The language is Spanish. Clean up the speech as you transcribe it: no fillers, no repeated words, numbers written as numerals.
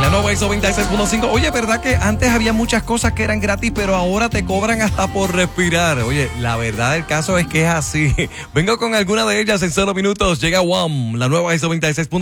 La nueva ISO 96.5. Oye, ¿verdad que antes había muchas cosas que eran gratis, pero ahora te cobran hasta por respirar? Oye, la verdad del caso es que es así. Vengo con alguna de ellas en solo minutos. Llega WOM, la nueva ISO 96.5.